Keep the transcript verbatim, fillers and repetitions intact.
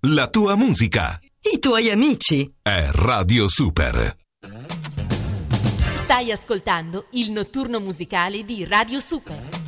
la tua musica, i tuoi amici. è Radio Super. Stai ascoltando il notturno musicale di Radio Super.